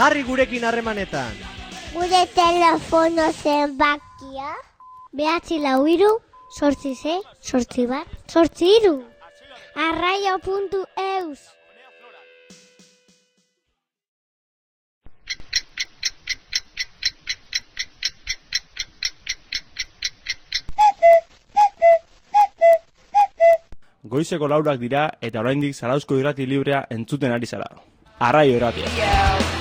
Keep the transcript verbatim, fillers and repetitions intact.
Jarri gurekin harremanetan. Gure telefono zenbakia behatzi lau hiru, zortzi sei, zortzi bat, zortzi hiru. Arraio puntu eus. Goizeko laurak dira eta oraindik Zarauzko irrati librea entzuten ari zara. Arraio irratia.